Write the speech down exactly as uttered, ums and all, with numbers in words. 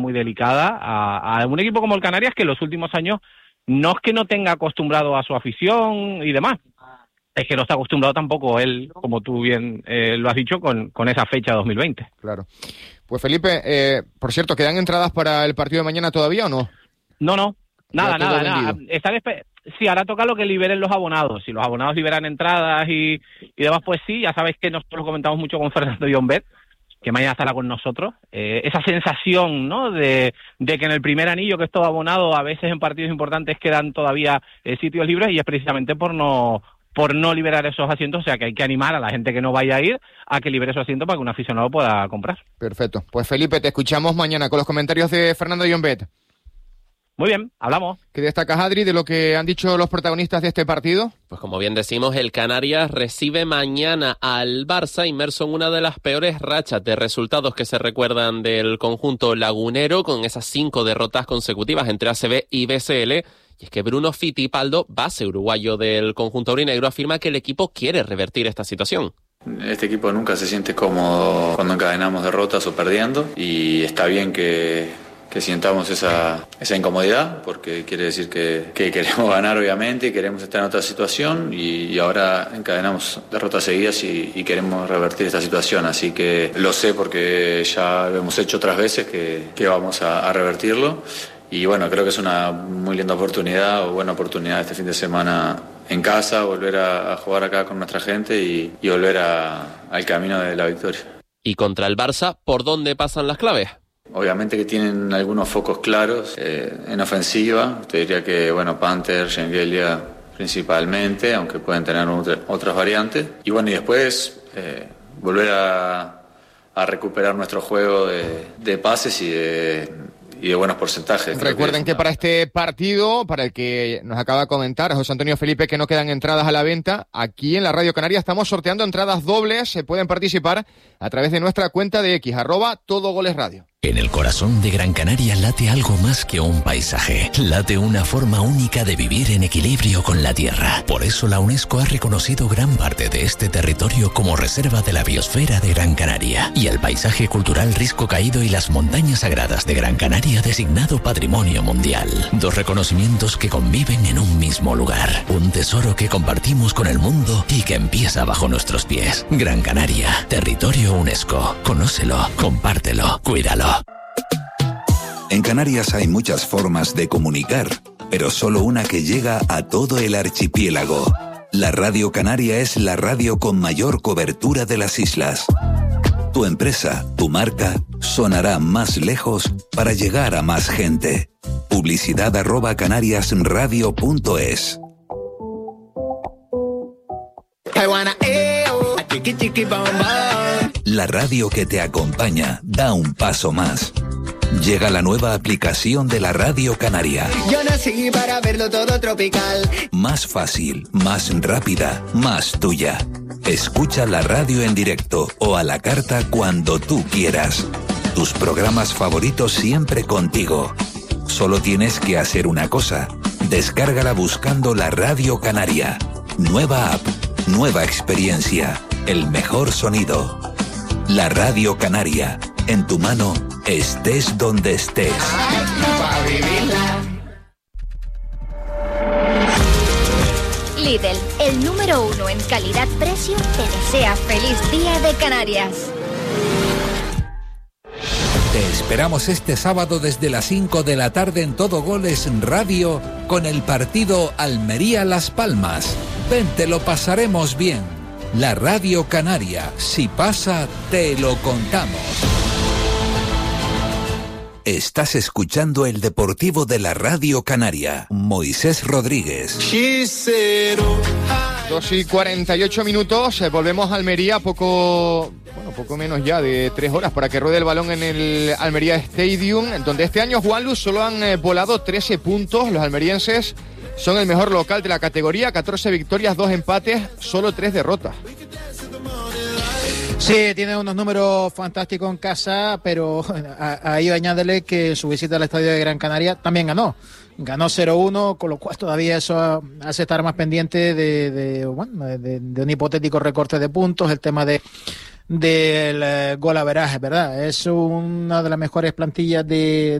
muy delicada a, a un equipo como el Canarias, que en los últimos años no es que no tenga acostumbrado a su afición y demás, es que no está acostumbrado tampoco él, como tú bien eh, lo has dicho, con, con esa fecha dos mil veinte. Claro. Pues Felipe, eh, por cierto, ¿quedan entradas para el partido de mañana todavía o no? No, no, nada, nada, nada. Está despe- sí, ahora toca lo que liberen los abonados. Si los abonados liberan entradas y, y demás, pues sí, ya sabéis que nosotros lo comentamos mucho con Fernando Llombet, que mañana estará con nosotros. Eh, esa sensación, ¿no?, de, de que en el primer anillo, que es todo abonado, a veces en partidos importantes quedan todavía eh, sitios libres, y es precisamente por no... por no liberar esos asientos, o sea que hay que animar a la gente que no vaya a ir a que libere esos asientos para que un aficionado pueda comprar. Perfecto. Pues Felipe, te escuchamos mañana con los comentarios de Fernando Llombet. Muy bien, hablamos. ¿Qué destacas, Adri, de lo que han dicho los protagonistas de este partido? Pues como bien decimos, el Canarias recibe mañana al Barça, inmerso en una de las peores rachas de resultados que se recuerdan del conjunto lagunero, con esas cinco derrotas consecutivas entre A C B y B C L. Y es que Bruno Fittipaldo, base uruguayo del conjunto aurinegro, afirma que el equipo quiere revertir esta situación. Este equipo nunca se siente cómodo cuando encadenamos derrotas o perdiendo, y está bien que, que sientamos esa, esa incomodidad, porque quiere decir que, que queremos ganar, obviamente, y queremos estar en otra situación, y, y ahora encadenamos derrotas seguidas y, y queremos revertir esta situación, así que lo sé porque ya lo hemos hecho otras veces que, que vamos a, a revertirlo. Y bueno, creo que es una muy linda oportunidad, o buena oportunidad este fin de semana en casa, volver a, a jugar acá con nuestra gente y, y volver a, al camino de la victoria. Y contra el Barça, ¿por dónde pasan las claves? Obviamente que tienen algunos focos claros eh, en ofensiva. Te diría que, bueno, Panther, Schengelia principalmente, aunque pueden tener otra, otras variantes. Y bueno, y después eh, volver a, a recuperar nuestro juego de, de pases y de... y de buenos porcentajes. Recuerden que, que para este partido, para el que nos acaba de comentar José Antonio Felipe, que no quedan entradas a la venta, aquí en la Radio Canaria estamos sorteando entradas dobles. Se pueden participar a través de nuestra cuenta de X, arroba Todo Goles Radio. En el corazón de Gran Canaria late algo más que un paisaje. Late una forma única de vivir en equilibrio con la tierra. Por eso la UNESCO ha reconocido gran parte de este territorio como reserva de la biosfera de Gran Canaria. Y el paisaje cultural Risco Caído y las montañas sagradas de Gran Canaria designado Patrimonio Mundial. Dos reconocimientos que conviven en un mismo lugar. Un tesoro que compartimos con el mundo y que empieza bajo nuestros pies. Gran Canaria, territorio UNESCO. Conócelo, compártelo, cuídalo. En Canarias hay muchas formas de comunicar, pero solo una que llega a todo el archipiélago. La Radio Canaria es la radio con mayor cobertura de las islas. Tu empresa, tu marca, sonará más lejos para llegar a más gente. Publicidad arroba canariasradio punto es. La radio que te acompaña da un paso más. Llega la nueva aplicación de la Radio Canaria. Yo nací para verlo todo tropical. Más fácil, más rápida, más tuya. Escucha la radio en directo o a la carta cuando tú quieras. Tus programas favoritos siempre contigo. Solo tienes que hacer una cosa. Descárgala buscando la Radio Canaria. Nueva app, nueva experiencia, el mejor sonido. La Radio Canaria, en tu mano, estés donde estés. Lidl, el número uno en calidad-precio, te desea feliz día de Canarias. Te esperamos este sábado desde las cinco de la tarde en Todo Goles Radio con el partido Almería-Las Palmas. Ven, te lo pasaremos bien. La Radio Canaria, si pasa, te lo contamos. Estás escuchando el Deportivo de la Radio Canaria. Moisés Rodríguez. dos y cuarenta y ocho minutos, eh, volvemos a Almería, poco, bueno, poco menos ya de tres horas para que ruede el balón en el Almería Stadium, donde este año, Juanlu, solo han eh, volado trece puntos. Los almerienses son el mejor local de la categoría, catorce victorias, dos empates, solo tres derrotas. Sí, tiene unos números fantásticos en casa, pero ahí añádele que su visita al estadio de Gran Canaria también ganó. Ganó cero uno, con lo cual todavía eso hace estar más pendiente de, de, bueno, de, de un hipotético recorte de puntos, el tema de del gol averaje, ¿verdad? Es una de las mejores plantillas de